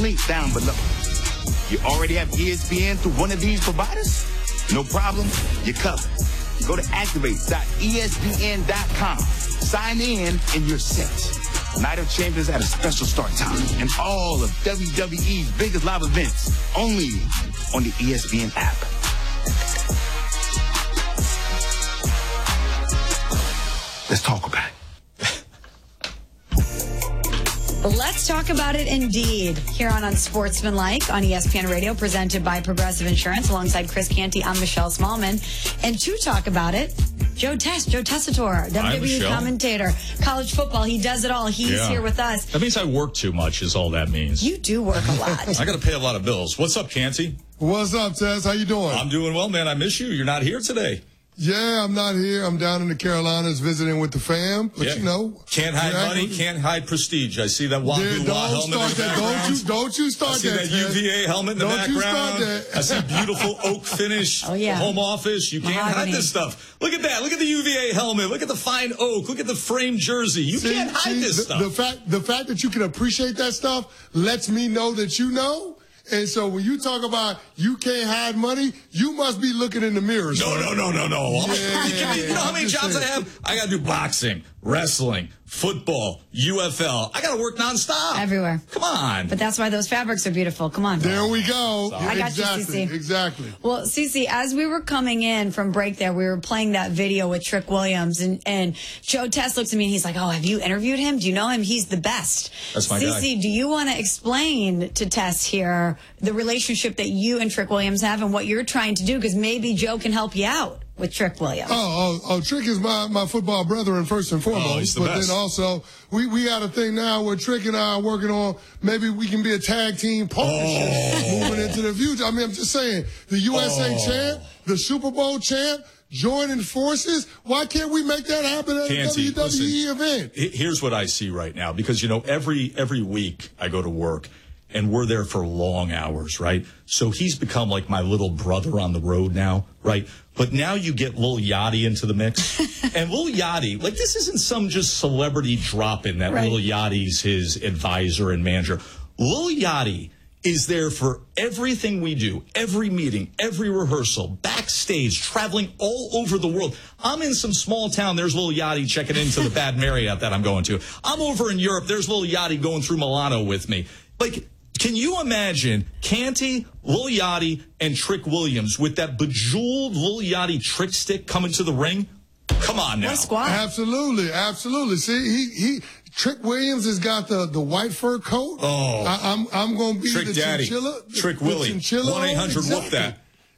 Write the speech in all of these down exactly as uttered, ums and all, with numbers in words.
Link down below. You already have E S P N through one of these providers? No problem. You're covered. Go to activate dot E S P N dot com. Sign in and you're set. Night of Champions at a special start time. And all of W W E's biggest live events only on the E S P N app. Let's talk about it. Let's talk about it indeed. Here on Unsportsmanlike on E S P N Radio, presented by Progressive Insurance, alongside Chris Canty, I'm Michelle Smallman. And to talk about it, Joe Tess, Joe Tessitore, W W E commentator, college football. He does it all. He's yeah. here with us. That means I work too much is all that means. You do work a lot. I got to pay a lot of bills. What's up, Canty? What's up, Tess? How you doing? I'm doing well, man. I miss you. You're not here today. Yeah, I'm not here. I'm down in the Carolinas visiting with the fam. But, yeah. you know. Can't hide money, can't hide prestige. I see that Wahoo yeah, Wah helmet in the background. Don't you, don't you start I see that, that U V A helmet in the don't background. You start that. I see beautiful oak finish. Oh, yeah. Home office. You can't Mahogany. hide this stuff. Look at that. Look at the U V A helmet. Look at the fine oak. Look at the framed jersey. You see, can't hide see, this the, stuff. The fact, the fact that you can appreciate that stuff lets me know that you know. And so when you talk about you can't hide money, you must be looking in the mirror. No, no, no, no, no. Yeah, you know how many jobs I have? I got to do boxing, wrestling, football, U F L. I got to work nonstop. Everywhere. Come on. But that's why those fabrics are beautiful. Come on. There we go. Sorry. I got exactly, you, Cece. Exactly. Well, Cece, as we were coming in from break there, we were playing that video with Trick Williams, and, and Joe Tess looks at me and he's like, oh, have you interviewed him? Do you know him? He's the best. That's my Cece, guy. do you want to explain to Tess here the relationship that you and Trick Williams have and what you're trying to do? Because maybe Joe can help you out with Trick Williams. Oh, oh, oh, Trick is my, my football brethren first and foremost. Oh, he's the but best. then also, we, we got a thing now where Trick and I are working on maybe we can be a tag team partnership oh. moving into the future. I mean, I'm just saying, the U S A oh. champ, the Super Bowl champ, joining forces. Why can't we make that happen at Canty, a W W E listen, event? Here's what I see right now, because, you know, every every week I go to work, and we're there for long hours, right? So he's become like my little brother on the road now, right? But now you get Lil Yachty into the mix. And Lil Yachty, like, this isn't some just celebrity drop-in that right. Lil Yachty's his advisor and manager. Lil Yachty is there for everything we do, every meeting, every rehearsal, backstage, traveling all over the world. I'm in some small town. There's Lil Yachty checking into the bad Marriott that I'm going to. I'm over in Europe. There's Lil Yachty going through Milano with me. Like, can you imagine Canty, Lil Yachty, and Trick Williams with that bejeweled Lil Yachty trick stick coming to the ring? Come on now. What a squad. Absolutely, absolutely. See, he he Trick Williams has got the, the white fur coat. Oh. I, I'm I'm going to be Trick the Daddy. chinchilla. Trick the, Willie. one eight hundred exactly. whoop that.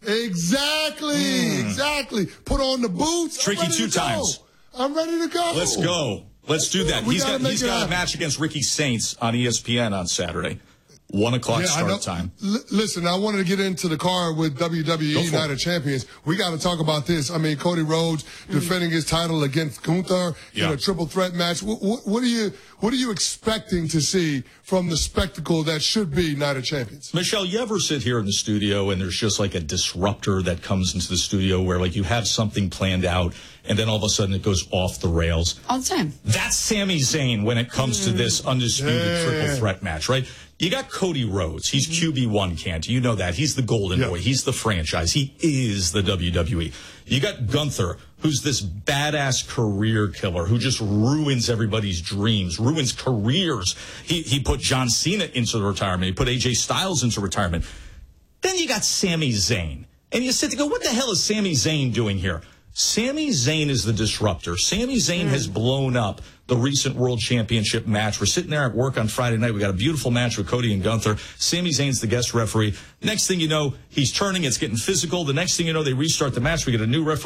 Exactly, mm. exactly. Put on the boots. Tricky two times. I'm ready to go. Let's go. Let's do that. We he's got he's got a match against Ricky Saints on E S P N on Saturday. One o'clock yeah, start time. L- listen, I wanted to get into the card with W W E Night of Champions. We got to talk about this. I mean, Cody Rhodes mm-hmm. defending his title against Gunther yeah. in a triple threat match. What, what, what are you What are you expecting to see from the spectacle that should be Night of Champions? Michelle, you ever sit here in the studio and there's just like a disruptor that comes into the studio where like you have something planned out and then all of a sudden it goes off the rails? All the time. That's Sami Zayn when it comes mm. to this undisputed yeah. triple threat match, right? You got Cody Rhodes. He's Q B one, Canty. You know that. He's the golden yeah. boy. He's the franchise. He is the W W E. You got Gunther, who's this badass career killer who just ruins everybody's dreams, ruins careers. He he put John Cena into retirement. He put A J Styles into retirement. Then you got Sami Zayn. And you sit there and go, what the hell is Sami Zayn doing here? Sami Zayn is the disruptor. Sami Zayn mm. has blown up the recent World Championship match. We're sitting there at work on Friday night. We got a beautiful match with Cody and Gunther. Sami Zayn's the guest referee. Next thing you know, he's turning. It's getting physical. The next thing you know, they restart the match. We get a new referee.